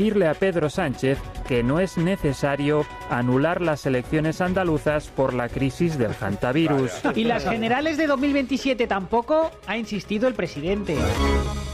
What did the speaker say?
decirle a Pedro Sánchez que no es necesario anular las elecciones andaluzas por la crisis del hantavirus. Y las generales de 2027 tampoco, ha insistido el presidente.